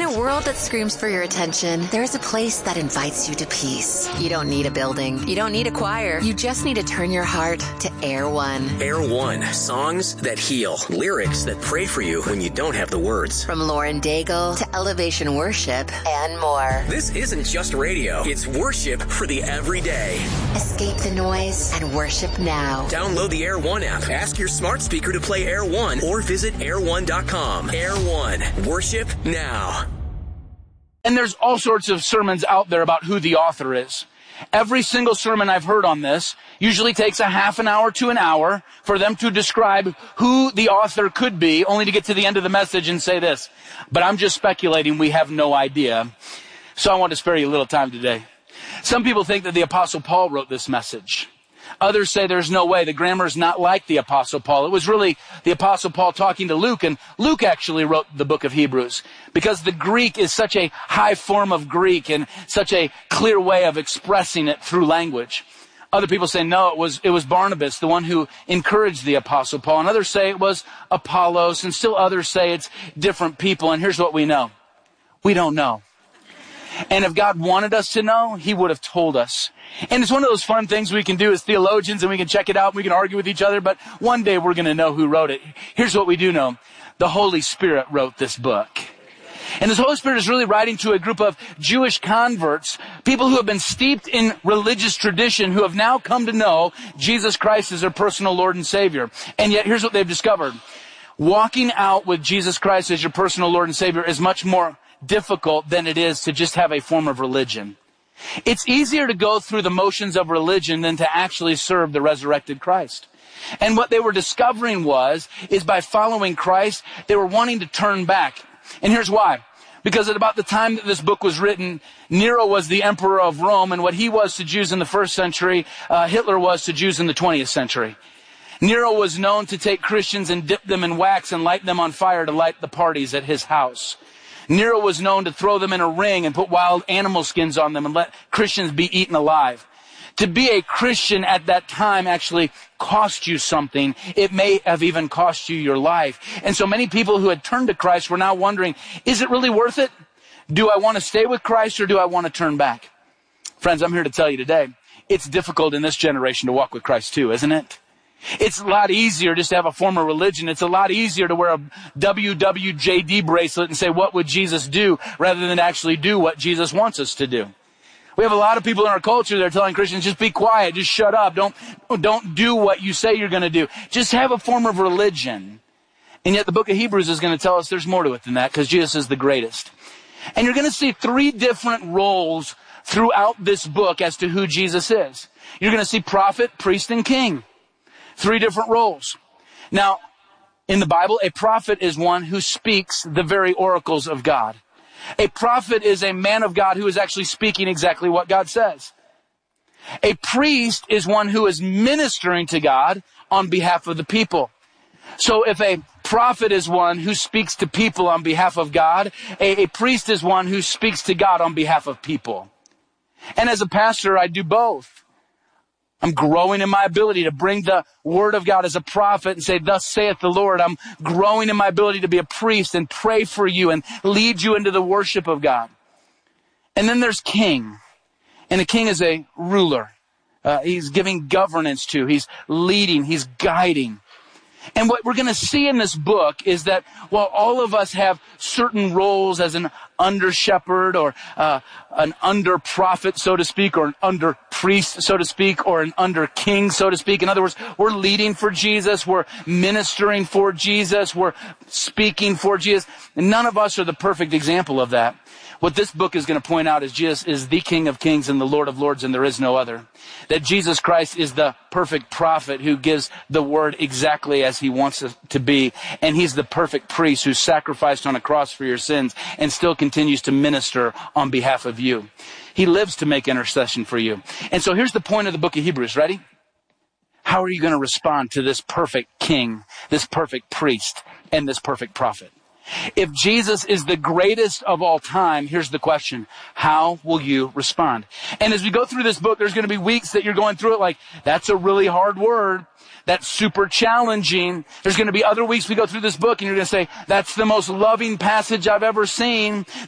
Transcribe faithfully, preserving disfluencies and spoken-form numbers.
a world that screams for your attention, there is a place that invites you to peace. You don't need a building. You don't need a choir. You just need to turn your heart to Air One. Air One. Songs that heal. Lyrics that pray for you when you don't have the words. From Lauren Daigle to Elevation Worship and more. This isn't just radio. It's worship for the everyday. Escape the noise and worship now. Download the Air One app. Ask your smart speaker to play Air One or visit air one dot com. Air One. Worship now. And there's all sorts of sermons out there about who the author is. Every single sermon I've heard on this usually takes a half an hour to an hour for them to describe who the author could be, only to get to the end of the message and say this. But I'm just speculating. We have no idea. So I want to spare you a little time today. Some people think that the Apostle Paul wrote this message. Others say there's no way. The grammar is not like the Apostle Paul. It was really the Apostle Paul talking to Luke, and Luke actually wrote the book of Hebrews because the Greek is such a high form of Greek and such a clear way of expressing it through language. Other people say no, it was it was Barnabas, the one who encouraged the Apostle Paul, and others say it was Apollos, and still others say it's different people. And here's what we know. We don't know. And if God wanted us to know, he would have told us. And it's one of those fun things we can do as theologians, and we can check it out and we can argue with each other, but one day we're going to know who wrote it. Here's what we do know. The Holy Spirit wrote this book. And this Holy Spirit is really writing to a group of Jewish converts, people who have been steeped in religious tradition, who have now come to know Jesus Christ as their personal Lord and Savior. And yet here's what they've discovered. Walking out with Jesus Christ as your personal Lord and Savior is much more difficult than it is to just have a form of religion. It's easier to go through the motions of religion than to actually serve the resurrected Christ. And what they were discovering was, is by following Christ, they were wanting to turn back. And here's why. Because at about the time that this book was written, Nero was the emperor of Rome, and what he was to Jews in the first century, uh, Hitler was to Jews in the twentieth century. Nero was known to take Christians and dip them in wax and light them on fire to light the parties at his house. Nero was known to throw them in a ring and put wild animal skins on them and let Christians be eaten alive. To be a Christian at that time actually cost you something. It may have even cost you your life. And so many people who had turned to Christ were now wondering, is it really worth it? Do I want to stay with Christ or do I want to turn back? Friends, I'm here to tell you today, it's difficult in this generation to walk with Christ too, isn't it? It's a lot easier just to have a form of religion. It's a lot easier to wear a W W J D bracelet and say, what would Jesus do, rather than actually do what Jesus wants us to do. We have a lot of people in our culture that are telling Christians, just be quiet, just shut up, don't, don't do what you say you're going to do. Just have a form of religion. And yet the book of Hebrews is going to tell us there's more to it than that, because Jesus is the greatest. And you're going to see three different roles throughout this book as to who Jesus is. You're going to see prophet, priest, and king. Three different roles. Now, in the Bible, a prophet is one who speaks the very oracles of God. A prophet is a man of God who is actually speaking exactly what God says. A priest is one who is ministering to God on behalf of the people. So if a prophet is one who speaks to people on behalf of God, a, a priest is one who speaks to God on behalf of people. And as a pastor, I do both. I'm growing in my ability to bring the word of God as a prophet and say, thus saith the Lord. I'm growing in my ability to be a priest and pray for you and lead you into the worship of God. And then there's king. And a king is a ruler. Uh, he's giving governance to. He's leading. He's guiding. And what we're going to see in this book is that while all of us have certain roles as an under shepherd or uh, an under prophet, so to speak, or an under priest, so to speak, or an under king, so to speak. In other words, we're leading for Jesus. We're ministering for Jesus. We're speaking for Jesus. And none of us are the perfect example of that. What this book is going to point out is Jesus is the King of Kings and the Lord of Lords, and there is no other. That Jesus Christ is the perfect prophet who gives the word exactly as he wants it to be. And he's the perfect priest who sacrificed on a cross for your sins and still continues to minister on behalf of you. He lives to make intercession for you. And so here's the point of the book of Hebrews. Ready? How are you going to respond to this perfect king, this perfect priest, and this perfect prophet? If Jesus is the greatest of all time, here's the question. How will you respond? And as we go through this book, there's going to be weeks that you're going through it like, that's a really hard word. That's super challenging. There's going to be other weeks we go through this book and you're going to say, that's the most loving passage I've ever seen.